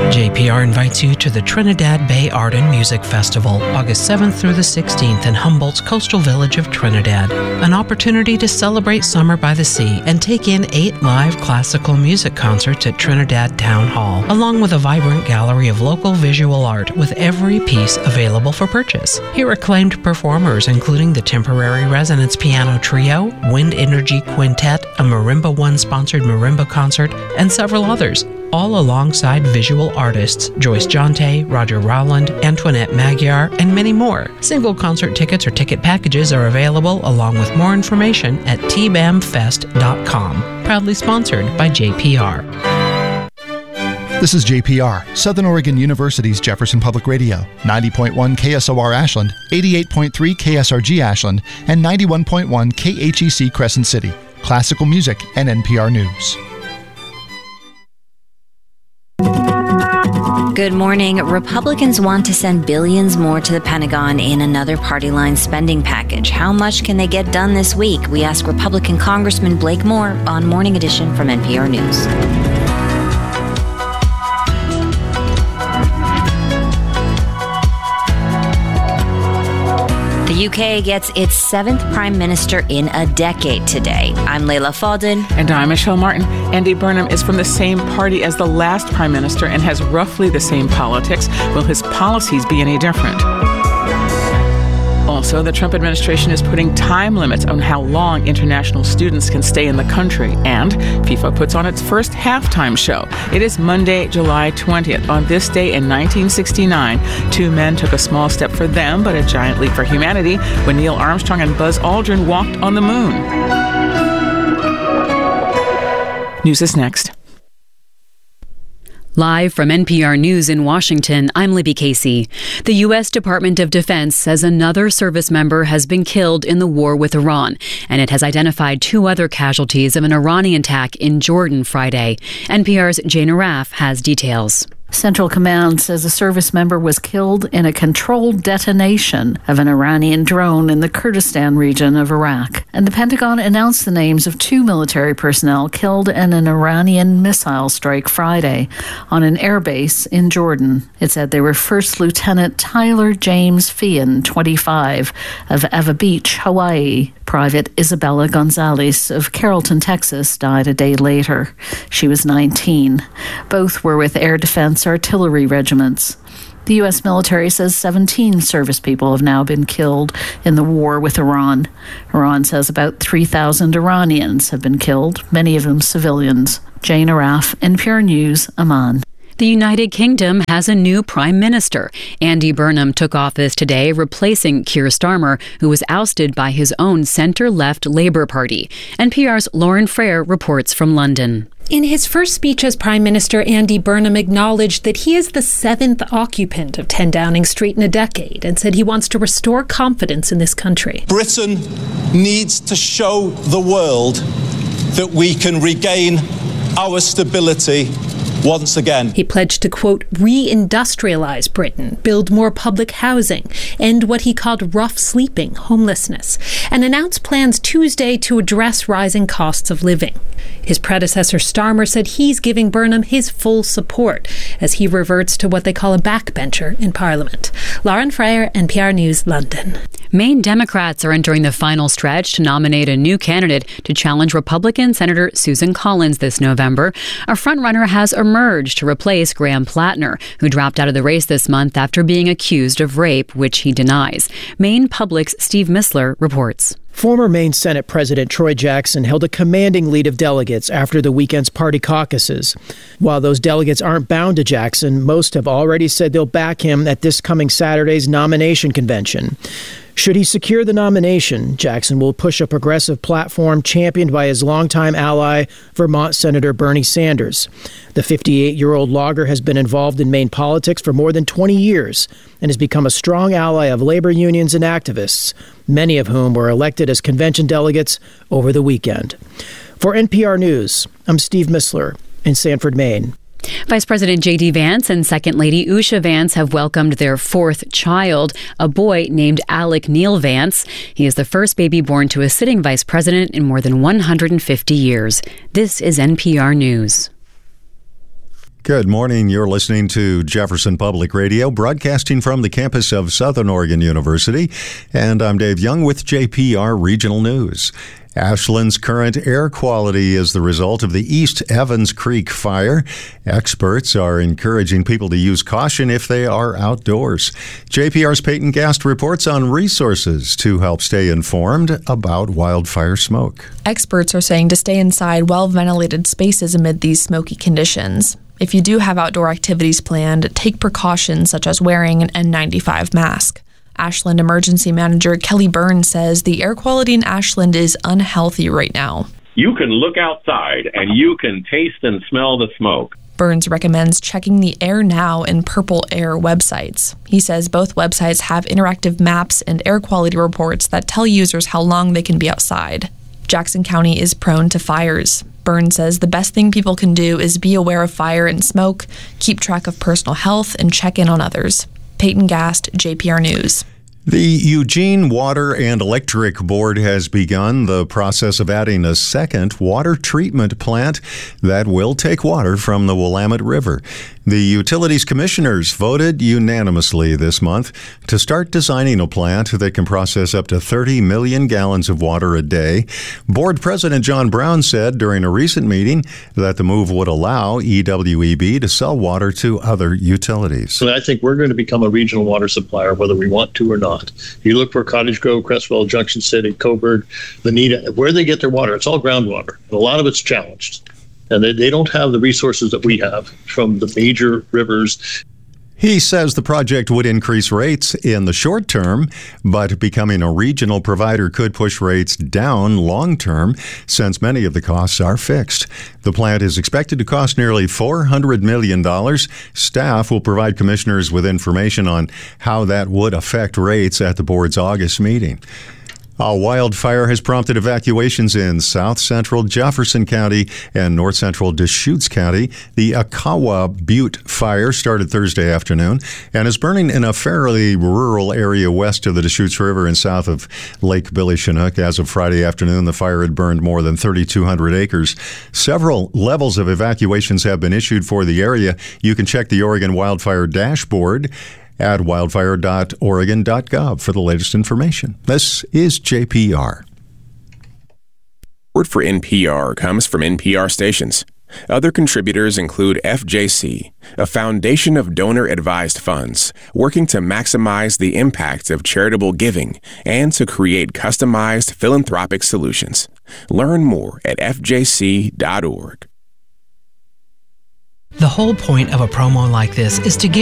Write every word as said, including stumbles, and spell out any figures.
J P R invites you to the Trinidad Bay Art and Music Festival, August seventh through the sixteenth in Humboldt's coastal village of Trinidad. An opportunity to celebrate summer by the sea and take in eight live classical music concerts at Trinidad Town Hall, along with a vibrant gallery of local visual art with every piece available for purchase. Hear acclaimed performers including the Temporary Resonance Piano Trio, Wind Energy Quintet, a Marimba One-sponsored marimba concert, and several others, all alongside visual artists Joyce Jonte, Roger Rowland, Antoinette Magyar, and many more. Single concert tickets or ticket packages are available along with more information at t bam fest dot com. Proudly sponsored by J P R. This is J P R, Southern Oregon University's Jefferson Public Radio, ninety point one K S O R Ashland, eighty-eight point three K S R G Ashland, and ninety-one point one K H E C Crescent City. Classical music and N P R News. Good morning. Republicans want to send billions more to the Pentagon in another party line spending package. How much can they get done this week? We ask Republican Congressman Blake Moore on Morning Edition from N P R News. The U K gets its seventh Prime Minister in a decade today. I'm Layla Fadden. And I'm Michelle Martin. Andy Burnham is from the same party as the last Prime Minister and has roughly the same politics. Will his policies be any different? Also, the Trump administration is putting time limits on how long international students can stay in the country. And FIFA puts on its first halftime show. It is Monday, July twentieth. On this day in nineteen sixty-nine, two men took a small step for them, but a giant leap for humanity when Neil Armstrong and Buzz Aldrin walked on the moon. News is next. Live from N P R News in Washington, I'm Libby Casey. The U S Department of Defense says another service member has been killed in the war with Iran, and it has identified two other casualties of an Iranian attack in Jordan Friday. N P R's Jane Arraf has details. Central Command says a service member was killed in a controlled detonation of an Iranian drone in the Kurdistan region of Iraq. And the Pentagon announced the names of two military personnel killed in an Iranian missile strike Friday on an airbase in Jordan. It said they were First Lieutenant Tyler James Feehan, twenty-five, of Ava Beach, Hawaii. Private Isabella Gonzalez of Carrollton, Texas, died a day later. She was nineteen. Both were with Air Defense Artillery regiments. The U S military says seventeen service people have now been killed in the war with Iran. Iran says about three thousand Iranians have been killed, many of them civilians. Jane Arraf, N P R News, Amman. The United Kingdom has a new prime minister. Andy Burnham took office today, replacing Keir Starmer, who was ousted by his own centre-left Labour Party. N P R's Lauren Frere reports from London. In his first speech as Prime Minister, Andy Burnham acknowledged that he is the seventh occupant of ten Downing Street in a decade and said he wants to restore confidence in this country. Britain needs to show the world that we can regain our stability once again. He pledged to, quote, re-industrialize Britain, build more public housing, end what he called rough sleeping, homelessness, and announced plans Tuesday to address rising costs of living. His predecessor Starmer said he's giving Burnham his full support as he reverts to what they call a backbencher in Parliament. Lauren Frere, N P R News, London. Maine Democrats are entering the final stretch to nominate a new candidate to challenge Republican Senator Susan Collins this November. A frontrunner has emerged to replace Graham Plattner, who dropped out of the race this month after being accused of rape, which he denies. Maine Public's Steve Missler reports. Former Maine Senate President Troy Jackson held a commanding lead of delegates after the weekend's party caucuses. While those delegates aren't bound to Jackson, most have already said they'll back him at this coming Saturday's nomination convention. Should he secure the nomination, Jackson will push a progressive platform championed by his longtime ally, Vermont Senator Bernie Sanders. The fifty-eight-year-old logger has been involved in Maine politics for more than twenty years and has become a strong ally of labor unions and activists, many of whom were elected as convention delegates over the weekend. For N P R News, I'm Steve Missler in Sanford, Maine. Vice President J D Vance and Second Lady Usha Vance have welcomed their fourth child, a boy named Alec Neil Vance. He is the first baby born to a sitting vice president in more than one hundred fifty years. This is N P R News. Good morning. You're listening to Jefferson Public Radio, broadcasting from the campus of Southern Oregon University. And I'm Dave Young with J P R Regional News. Ashland's current air quality is the result of the East Evans Creek fire. Experts are encouraging people to use caution if they are outdoors. J P R's Peyton Gast reports on resources to help stay informed about wildfire smoke. Experts are saying to stay inside well-ventilated spaces amid these smoky conditions. If you do have outdoor activities planned, take precautions such as wearing an N ninety-five mask. Ashland Emergency Manager Kelly Burns says the air quality in Ashland is unhealthy right now. You can look outside and you can taste and smell the smoke. Burns recommends checking the Air Now and Purple Air websites. He says both websites have interactive maps and air quality reports that tell users how long they can be outside. Jackson County is prone to fires. Burns says the best thing people can do is be aware of fire and smoke, keep track of personal health, and check in on others. Peyton Gast, J P R News. The Eugene Water and Electric Board has begun the process of adding a second water treatment plant that will take water from the Willamette River. The Utilities Commissioners voted unanimously this month to start designing a plant that can process up to thirty million gallons of water a day. Board President John Brown said during a recent meeting that the move would allow E W E B to sell water to other utilities. So I think we're going to become a regional water supplier, whether we want to or not. You look for Cottage Grove, Creswell, Junction City, Coburg, Veneta, where they get their water, it's all groundwater. A lot of it's challenged. And they, they don't have the resources that we have from the major rivers. He says the project would increase rates in the short term, but becoming a regional provider could push rates down long term since many of the costs are fixed. The plant is expected to cost nearly four hundred million dollars. Staff will provide commissioners with information on how that would affect rates at the board's August meeting. A wildfire has prompted evacuations in south central Jefferson County and north central Deschutes County. The Akawa Butte fire started Thursday afternoon and is burning in a fairly rural area west of the Deschutes River and south of Lake Billy Chinook. As of Friday afternoon, the fire had burned more than thirty-two hundred acres. Several levels of evacuations have been issued for the area. You can check the Oregon Wildfire Dashboard at wildfire dot oregon dot gov for the latest information. This is J P R. Word for N P R comes from N P R stations. Other contributors include F J C, a foundation of donor-advised funds working to maximize the impact of charitable giving and to create customized philanthropic solutions. Learn more at f j c dot org. The whole point of a promo like this is to give